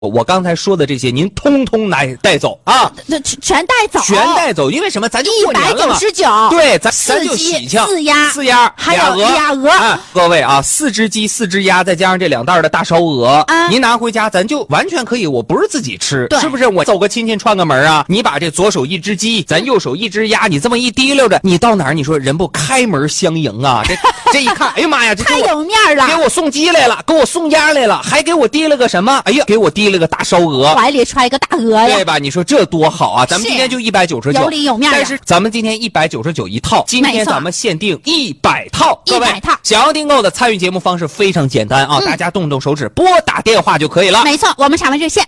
我刚才说的这些，您通通带走啊！ 那全带走， 全带走，因为什么？咱就过年了嘛。 199， 对，咱就喜庆。 四鸭，还有俩鹅。 各位啊，4只鸡，4只鸭，再加上这2袋的大烧鹅，您拿回家，咱就完全可以。我不是自己吃，是不是？我走个亲戚串个门啊，你把这左手1只鸡，咱右手1只鸭，你这么一提溜着，你到哪儿？你说人不开门相迎啊？这一看，哎呀妈呀，这太有面了！ 给我送鸡来了，给我送鸭来了，还给我提了个什么？哎呀，给我提了个大烧鹅， 怀里揣个大鹅呀， 对吧？你说这多好啊！咱们今天就199， 有里有面。 但是咱们今天199一套，今天咱们限定100套，各位 100套。 想要订购的参与节目方式非常简单啊，大家动动手指拨打电话就可以了。 没错，我们场外热线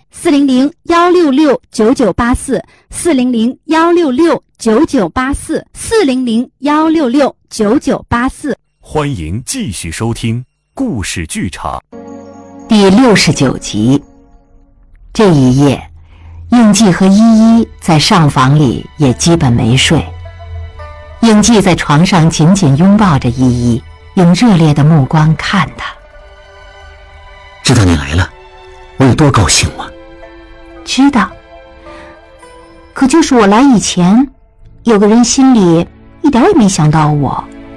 400-166-9984，400-166-9984，400-166-9984。 欢迎继续收听故事剧场第69集。这一夜，应季和依依在上房里也基本没睡。应季在床上紧紧拥抱着依依，用热烈的目光看她。 知道你来了，我有多高兴吗？ 知道。可就是我来以前，有个人心里一点也没想到我。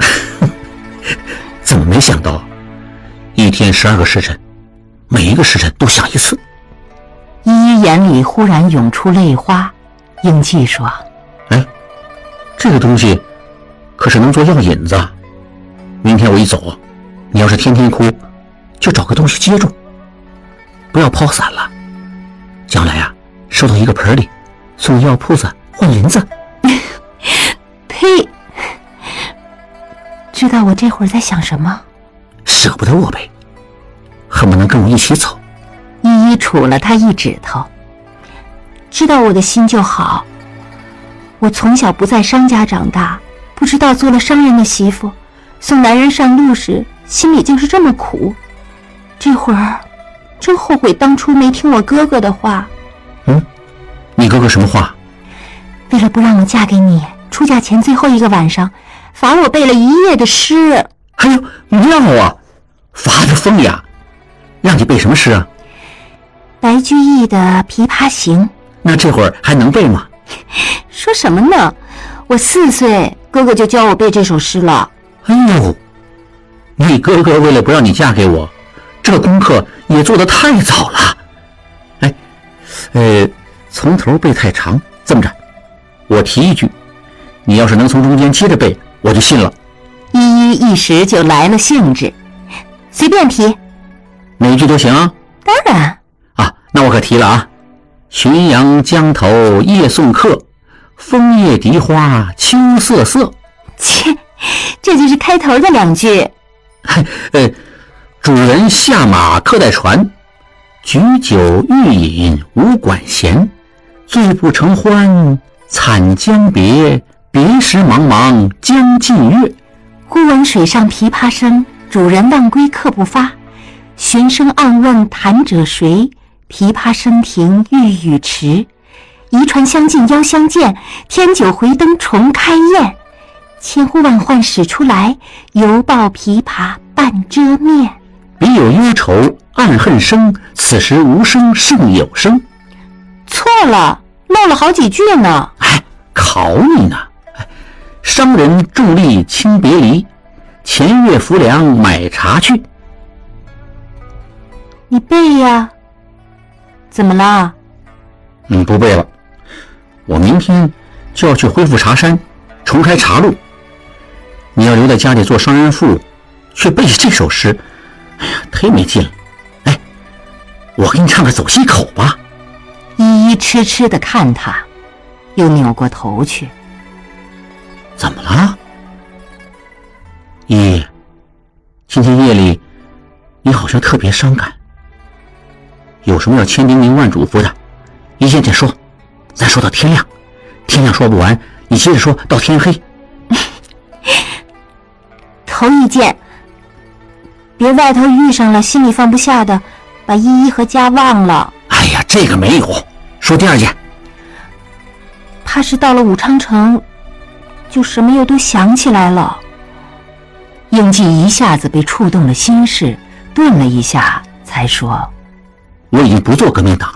怎么没想到？一天12个时辰，每一个时辰都想一次。 依依眼里忽然涌出泪花。应季说： 哎，这个东西可是能做药引子。明天我一走，你要是天天哭，就找个东西接住，不要抛散了。将来啊，收到一个盆里，送药铺子换银子。 呸！知道我这会儿在想什么？ 舍不得我呗，恨不能跟我一起走。 依依杵了他一指头。知道我的心就好。我从小不在商家长大，不知道做了商人的媳妇，送男人上路时心里竟是这么苦。这会儿真后悔当初没听我哥哥的话。 你哥哥什么话？ 为了不让我嫁给你，出嫁前最后一个晚上罚我背了1夜的诗。 哎呦，妙啊！罚的疯呀！让你背什么诗啊？ 白居易的《琵琶行》。 那这会儿还能背吗？ 说什么呢？我4岁，哥哥就教我背这首诗了。 哎呦，你哥哥为了不让你嫁给我，这功课也做得太早了。从头背太长，这么着，我提一句，你要是能从中间接着背，我就信了。 依依一时就来了兴致，随便提， 哪一句都行啊？ 当然啊，那我可提了啊。浔阳江头夜送客，枫叶荻花秋瑟瑟。 切，这就是开头的2句。 主人下马客在船，举酒欲饮无管弦，醉不成欢惨将别，别时茫茫江浸月。 忽闻水上琵琶声，主人忘归客不发。寻声暗问弹者谁？琵琶声停欲语迟。移船相近邀相见，添酒回灯重开宴。千呼万唤始出来，犹抱琵琶半遮面。 彼有忧愁暗恨生，此时无声胜有声。 错了，漏了好几句呢。 考你呢。商人重利轻别离，前月浮梁买茶去。 你背呀。怎么了？ 不背了，我明天就要去恢复茶山，重开茶路。你要留在家里做商人妇，却背这首诗，哎呀，忒没劲了。我给你唱个走西口吧。 依依痴痴地看他，又扭过头去。 怎么了？依依，今天夜里你好像特别伤感，有什么要千叮咛万嘱咐的，一件件说，咱说到天亮，天亮说不完，你接着说到天黑。 头一件，别外头遇上了心里放不下的，把依依和家忘了。 哎呀，这个没有。说第2件。 怕是到了武昌城，就什么又都想起来了。应季一下子被触动了心事，顿了一下，才说： 我已经不做革命党。